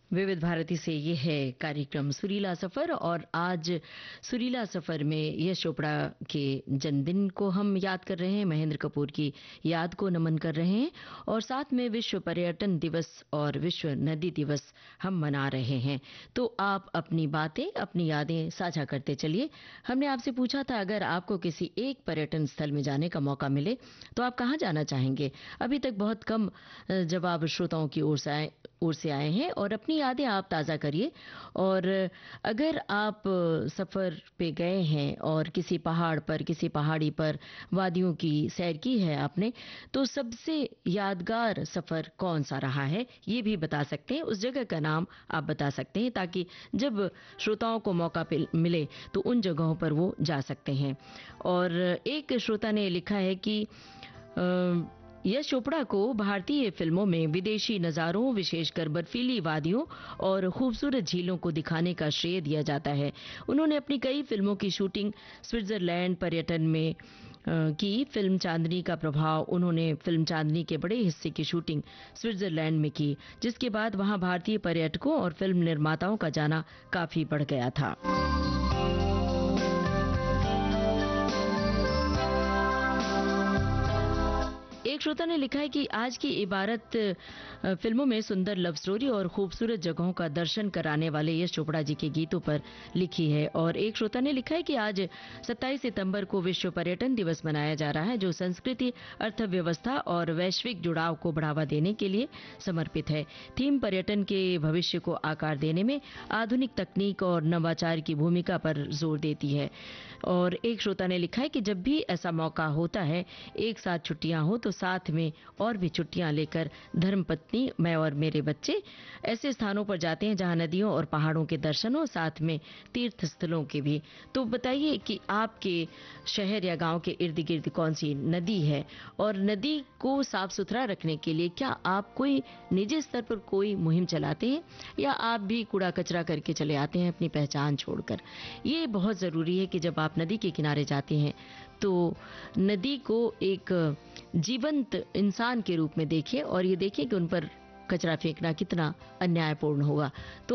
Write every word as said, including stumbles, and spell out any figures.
विविध भारती से ये है कार्यक्रम सुरीला सफर और आज सुरीला सफर में यश चोपड़ा के जन्मदिन को हम याद कर रहे हैं, महेंद्र कपूर की याद को नमन कर रहे हैं और साथ में विश्व पर्यटन दिवस और विश्व नदी दिवस हम मना रहे हैं। तो आप अपनी बातें, अपनी यादें साझा करते चलिए। हमने आपसे पूछा था अगर आपको किसी एक पर्यटन स्थल में जाने का मौका मिले तो आप कहाँ जाना चाहेंगे। अभी तक बहुत कम जवाब श्रोताओं की ओर से आए ओर से आए हैं और अपनी यादें आप ताज़ा करिए। और अगर आप सफ़र पे गए हैं और किसी पहाड़ पर, किसी पहाड़ी पर वादियों की सैर की है आपने, तो सबसे यादगार सफ़र कौन सा रहा है ये भी बता सकते हैं। उस जगह का नाम आप बता सकते हैं ताकि जब श्रोताओं को मौका मिले तो उन जगहों पर वो जा सकते हैं। और एक श्रोता ने लिखा है कि आ, यश चोपड़ा को भारतीय फिल्मों में विदेशी नज़ारों, विशेषकर बर्फीली वादियों और खूबसूरत झीलों को दिखाने का श्रेय दिया जाता है। उन्होंने अपनी कई फिल्मों की शूटिंग स्विट्जरलैंड पर्यटन में की। फिल्म चांदनी का प्रभाव, उन्होंने फिल्म चांदनी के बड़े हिस्से की शूटिंग स्विट्जरलैंड में की, जिसके बाद वहां भारतीय पर्यटकों और फिल्म निर्माताओं का जाना काफी बढ़ गया था। एक श्रोता ने लिखा है कि आज की इबारत फिल्मों में सुंदर लव स्टोरी और खूबसूरत जगहों का दर्शन कराने वाले यश चोपड़ा जी के गीतों पर लिखी है। और एक श्रोता ने लिखा है कि आज सत्ताईस सितंबर को विश्व पर्यटन दिवस मनाया जा रहा है, जो संस्कृति, अर्थव्यवस्था और वैश्विक जुड़ाव को बढ़ावा देने के लिए समर्पित है। थीम पर्यटन के भविष्य को आकार देने में आधुनिक तकनीक और नवाचार की भूमिका पर जोर देती है। और एक श्रोता ने लिखा है कि जब भी ऐसा मौका होता है, एक साथ छुट्टियां हो तो साथ में और भी छुट्टियां लेकर धर्मपत्नी, मैं और मेरे बच्चे ऐसे स्थानों पर जाते हैं जहां नदियों और पहाड़ों के दर्शन हो, साथ में तीर्थ स्थलों के भी। तो बताइए कि आपके शहर या गांव के इर्द गिर्द कौन सी नदी है और नदी को साफ सुथरा रखने के लिए क्या आप कोई निजी स्तर पर कोई मुहिम चलाते हैं या आप भी कूड़ा कचरा करके चले आते हैं अपनी पहचान छोड़कर। ये बहुत जरूरी है कि जब आप नदी के किनारे जाते हैं तो नदी को एक जीवंत इंसान के रूप में देखें और ये देखें कि उन पर कचरा फेंकना कितना अन्यायपूर्ण होगा। तो